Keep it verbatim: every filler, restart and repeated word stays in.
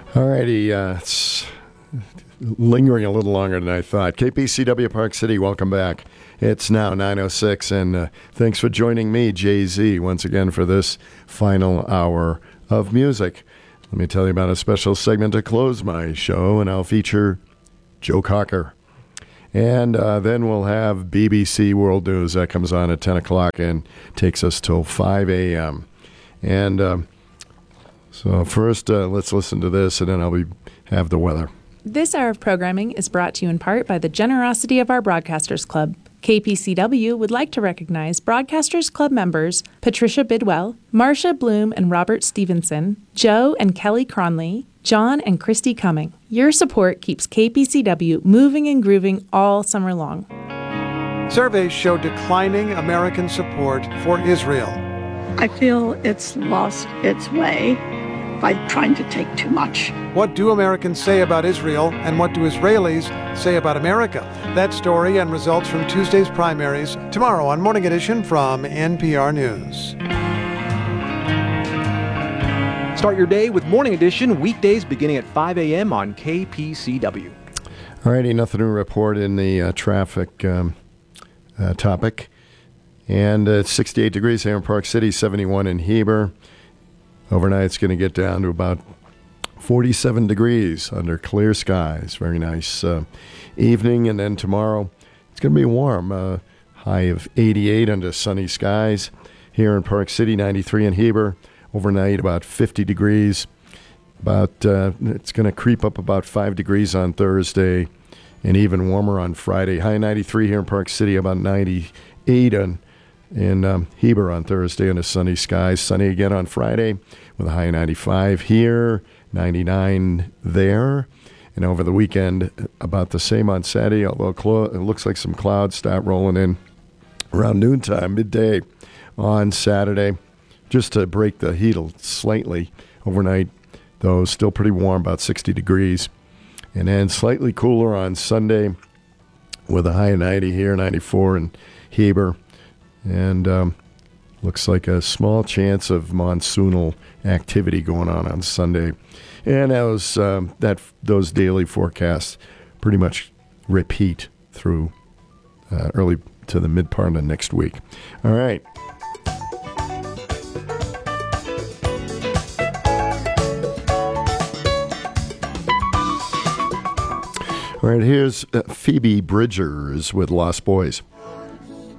All righty, uh, it's lingering a little longer than I thought. K P C W Park City, welcome back. It's now nine oh six, and uh, thanks for joining me, Jay-Z, once again for this final hour of music. Let me tell you about a special segment to close my show, and I'll feature Joe Cocker. And uh, then we'll have B B C World News. That comes on at ten o'clock and takes us till five a.m. And... Um, So first, uh, let's listen to this, and then I'll be, have the weather. This hour of programming is brought to you in part by the generosity of our Broadcasters Club. K P C W would like to recognize Broadcasters Club members Patricia Bidwell, Marcia Bloom and Robert Stevenson, Joe and Kelly Cronley, John and Christy Cumming. Your support keeps K P C W moving and grooving all summer long. Surveys show declining American support for Israel. I feel it's lost its way by trying to take too much. What do Americans say about Israel, and what do Israelis say about America? That story and results from Tuesday's primaries tomorrow on Morning Edition from N P R News. Start your day with Morning Edition, weekdays beginning at five a.m. on K P C W. All righty, nothing to report in the uh, traffic um, uh, topic. And uh, it's sixty-eight degrees here in Park City, seventy-one in Heber. Overnight, it's going to get down to about forty-seven degrees under clear skies. Very nice uh, evening. And then tomorrow, it's going to be warm. Uh, high of eighty-eight under sunny skies. Here in Park City, ninety-three in Heber. Overnight, about fifty degrees. About uh, it's going to creep up about five degrees on Thursday and even warmer on Friday. High ninety-three here in Park City, about ninety-eight on in um, Heber on Thursday under sunny skies. Sunny again on Friday with a high of ninety-five here, ninety-nine there. And over the weekend, about the same on Saturday, although clo- it looks like some clouds start rolling in around noontime, midday on Saturday, just to break the heat slightly. Overnight, though, still pretty warm, about sixty degrees. And then slightly cooler on Sunday with a high of ninety here, ninety-four in Heber. And um, looks like a small chance of monsoonal activity going on on Sunday. And those, um, that, those daily forecasts pretty much repeat through uh, early to the mid part of next week. All right. All right, here's uh, Phoebe Bridgers with Lost Boys.